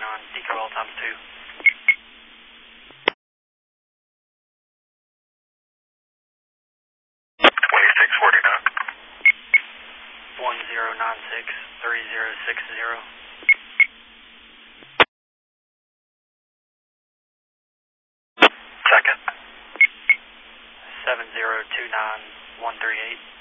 turn on DQL times 2. 2649. 1096-3060. Second. 7029138.